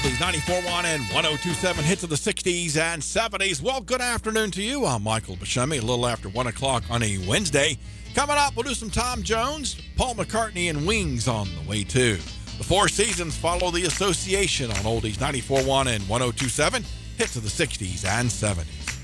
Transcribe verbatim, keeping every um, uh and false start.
Oldies ninety-four point one and one oh two point seven hits of the sixties and seventies. Well, good afternoon to you. I'm Michael Buscemi, a little after one o'clock on a Wednesday. Coming up, we'll do some Tom Jones, Paul McCartney, and Wings on the way, too. The Four Seasons follow the association on Oldies ninety-four point one and one oh two point seven hits of the sixties and seventies.